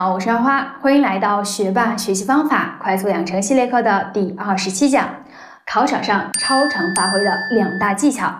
好，我是阿花，欢迎来到学霸学习方法快速养成系列课的第27讲，考场上超常发挥的2大技巧。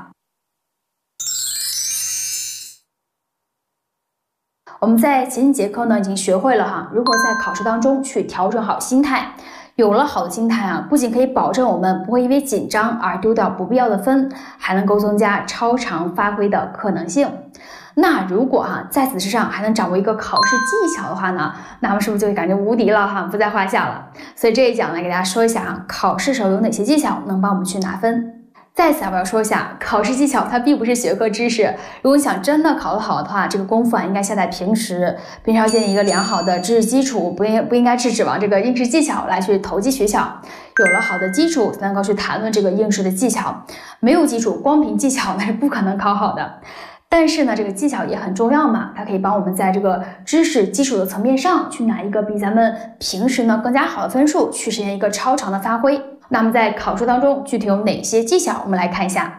我们在前几节课呢已经学会了如何在考试当中去调整好心态。有了好的心态不仅可以保证我们不会因为紧张而丢掉不必要的分，还能够增加超常发挥的可能性。那如果在此之上还能掌握一个考试技巧的话呢，那么是不是就会感觉无敌了不在话下了？所以这一讲呢，给大家说一下考试时候有哪些技巧能帮我们去拿分。在此我要说一下，考试技巧它并不是学科知识，如果你想真的考得好的话，这个功夫应该下在平时要建立一个良好的知识基础，不应该是指望这个应试技巧来去投机取巧。有了好的基础才能够去谈论这个应试的技巧，没有基础光凭技巧那是不可能考好的。但是呢，这个技巧也很重要嘛，它可以帮我们在这个知识基础的层面上去拿一个比咱们平时呢更加好的分数，去实现一个超常的发挥。那么在考试当中具体有哪些技巧，我们来看一下。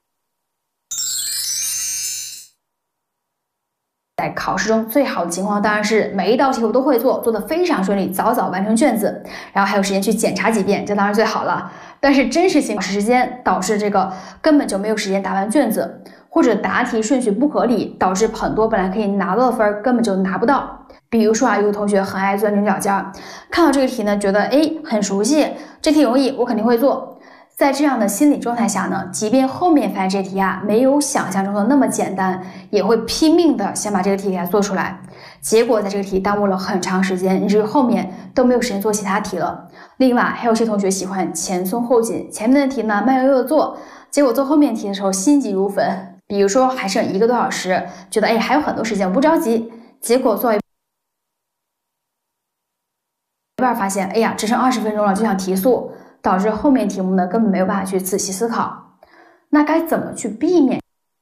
在考试中最好的情况当然是每一道题我都会做得非常顺利，早早完成卷子，然后还有时间去检查几遍，这当然最好了。但是真实性考试时间导致这个根本就没有时间答完卷子，或者答题顺序不合理，导致很多本来可以拿到的分根本就拿不到。比如说有个同学很爱钻牛角尖，看到这个题呢，觉得很熟悉，这题容易，我肯定会做。在这样的心理状态下呢，即便后面发现这题没有想象中的那么简单，也会拼命的想把这个题给它做出来。结果在这个题耽误了很长时间，以至于后面都没有时间做其他题了。另外还有些同学喜欢前松后紧，前面的题呢慢悠悠的做，结果做后面题的时候心急如焚。比如说还剩1个多小时，觉得还有很多时间，我不着急，结果做一半发现只剩20分钟了，就想提速，导致后面题目呢根本没有办法去仔细思考。那该怎么去避免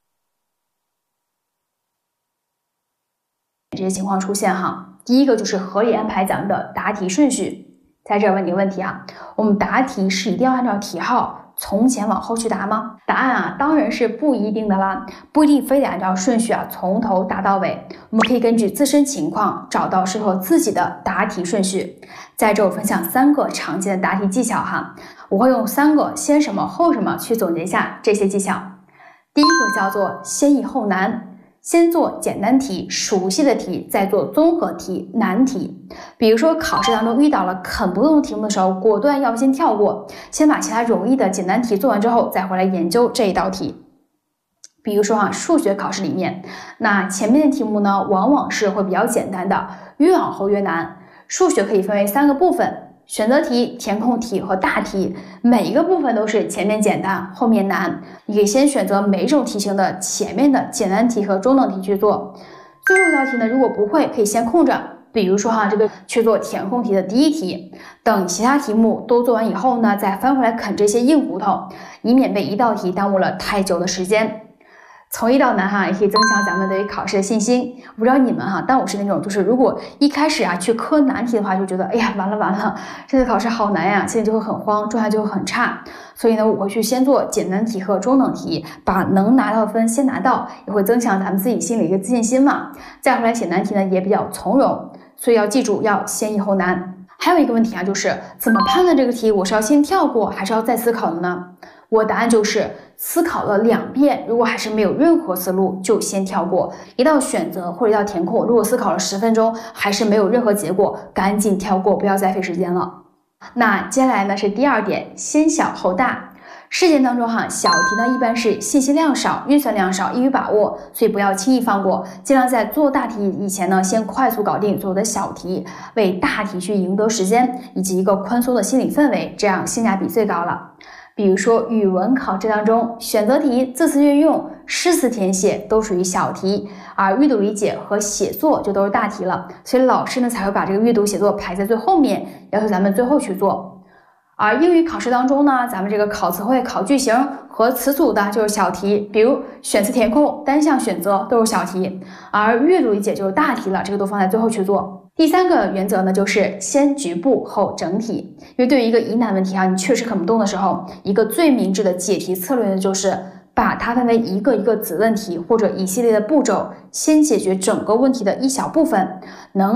这些情况出现第一个就是合理安排咱们的答题顺序。在这问你个问题我们答题是一定要按照题号从前往后去答吗？答案当然是不一定的啦，不一定非得按照顺序从头答到尾。我们可以根据自身情况找到适合自己的答题顺序。在这我分享3个常见的答题技巧我会用3个先什么后什么去总结一下这些技巧。第一个叫做先易后难。先做简单题、熟悉的题，再做综合题、难题。比如说考试当中遇到了啃不动的题目的时候，果断要先跳过，先把其他容易的简单题做完之后，再回来研究这一道题。比如说数学考试里面，那前面的题目呢，往往是会比较简单的，越往后越难。数学可以分为3个部分。选择题、填空题和大题，每一个部分都是前面简单，后面难。你可以先选择每一种题型的前面的简单题和中等题去做。最后一道题呢，如果不会，可以先空着。比如说这个去做填空题的第1题，等其他题目都做完以后呢，再翻回来啃这些硬骨头，以免被一道题耽误了太久的时间。从易到难也可以增强咱们对于考试的信心。我不知道你们但我是那种就是如果一开始去磕难题的话，就觉得完了，这次考试好难呀，心里就会很慌，状态就会很差。所以呢，我会去先做简单题和中等题，把能拿到的分先拿到，也会增强咱们自己心里一个自信心嘛。再回来写难题呢，也比较从容。所以要记住，要先易后难。还有一个问题就是怎么判断这个题我是要先跳过还是要再思考的呢？我答案就是思考了2遍，如果还是没有任何思路，就先跳过。一道选择或者一道填空，如果思考了10分钟还是没有任何结果，赶紧跳过，不要再费时间了。那接下来呢是第2点，先小后大。试卷当中小题呢一般是信息量少、运算量少，易于把握，所以不要轻易放过，尽量在做大题以前呢，先快速搞定所有的小题，为大题去赢得时间以及一个宽松的心理氛围，这样性价比最高了。比如说语文考试当中，选择题、字词运用、诗词填写都属于小题，而阅读理解和写作就都是大题了，所以老师呢才会把这个阅读写作排在最后面，要求咱们最后去做。而英语考试当中呢，咱们这个考词汇、考句型和词组的就是小题，比如选词填空、单项选择都是小题，而阅读理解就是大题了，这个都放在最后去做。第3个原则呢，就是先局部后整体。因为对于一个疑难问题你确实啃不动的时候，一个最明智的解题策略呢，就是把它分为一个一个子问题或者一系列的步骤，先解决整个问题的一小部分，能